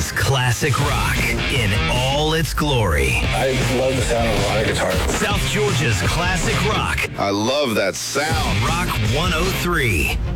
Georgia's classic rock in all its glory. I love the sound of a lot of guitar. South Georgia's classic rock. I love that sound. Rock 103.